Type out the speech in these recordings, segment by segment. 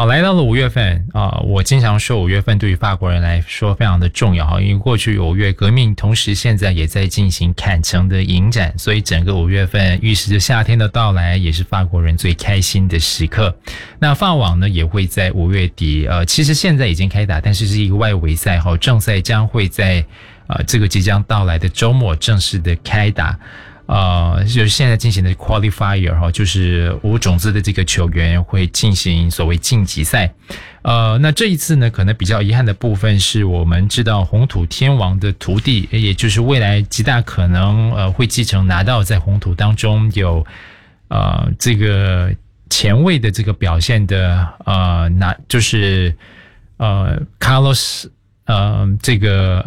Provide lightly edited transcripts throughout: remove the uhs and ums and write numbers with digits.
好，来到了5月份我经常说5月份对于法国人来说非常的重要因为过去5月革命，同时现在也在进行坎城的影展，所以整个5月份预示着夏天的到来，也是法国人最开心的时刻。那法网呢也会在5月底其实现在已经开打，但是是一个外围赛正赛将会在这个即将到来的周末正式的开打。就是现在进行的 qualifier 就是无种子的这个球员会进行所谓晋级赛。那这一次呢，可能比较遗憾的部分是我们知道红土天王的徒弟，也就是未来极大可能会继承拿到在红土当中有这个前卫的这个表现的就是Carlos 这个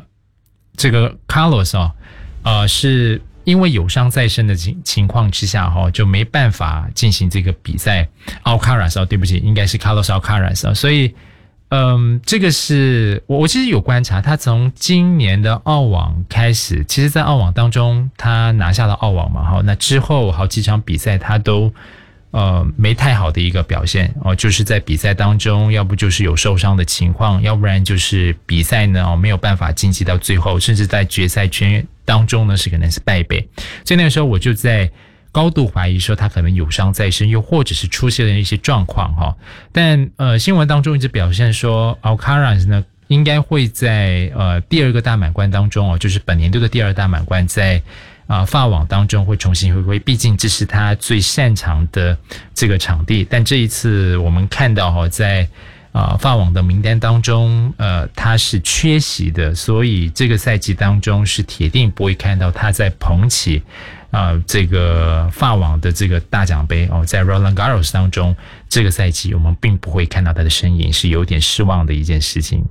Carlos 是因为有伤在身的情况之下就没办法进行这个比赛。Alcaraz 对不起，应该是 Carlos Alcaraz 所以这个是我其实有观察，他从今年的澳网开始，其实在澳网当中他拿下了澳网嘛那之后好几场比赛他都没太好的一个表现就是在比赛当中要不就是有受伤的情况，要不然就是比赛呢没有办法晋级到最后，甚至在决赛圈当中呢可能是败北。所以那个时候我就在高度怀疑说他可能有伤在身，又或者是出现了一些状况但新闻当中一直表现说 Alcaraz 呢应该会在第二个大满贯当中就是本年度的第二大满贯在法网当中会重新回归，毕竟这是他最擅长的这个场地。但这一次我们看到在法网的名单当中他是缺席的，所以这个赛季当中是铁定不会看到他在捧起这个法网的这个大奖杯在 Roland Garros 当中，这个赛季我们并不会看到他的身影，是有点失望的一件事情。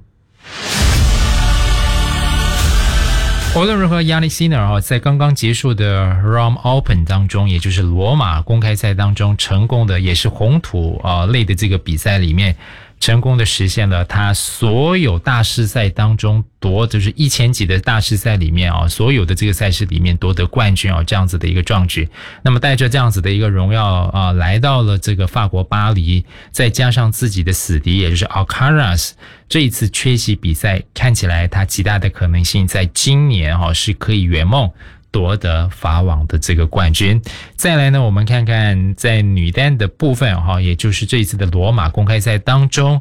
无论如何 Jannik Sinner 在刚刚结束的 Rome Open 当中，也就是罗马公开赛当中成功的，也是红土类的这个比赛里面成功的实现了他所有大师赛当中就是1000几的大师赛里面所有的这个赛事里面夺得冠军这样子的一个壮举。那么带着这样子的一个荣耀来到了这个法国巴黎，再加上自己的死敌也就是 Alcaraz 这一次缺席比赛，看起来他极大的可能性在今年是可以圆梦夺得法网的这个冠军。再来呢，我们看看在女单的部分也就是这一次的罗马公开赛当中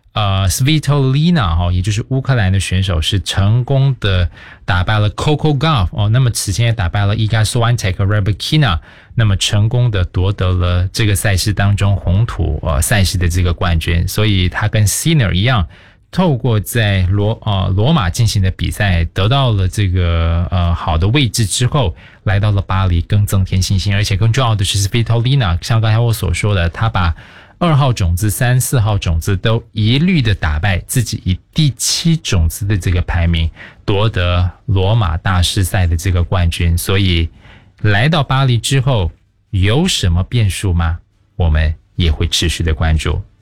Svitolina 也就是乌克兰的选手是成功的打败了 Coco Gauff 那么此前也打败了 Iga Swiatek和 Rybakina， 那么成功的夺得了这个赛事当中红土赛事的这个冠军。所以他跟 Sinner 一样，透过在罗马进行的比赛得到了这个好的位置之后，来到了巴黎更增添信心。而且更重要的是 Svitolina 像刚才我所说的，他把2号种子3、4号种子都一律的打败，自己以第7种子的这个排名夺得罗马大师赛的这个冠军。所以来到巴黎之后有什么变数吗？我们也会持续的关注。